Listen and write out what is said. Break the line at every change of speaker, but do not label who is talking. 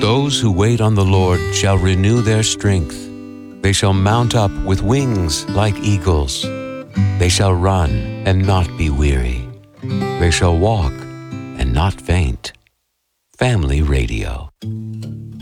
Those who wait on the Lord shall renew their strength. They shall mount up with wings like eagles. They shall run and not be weary. They shall walk and not faint. Family Radio.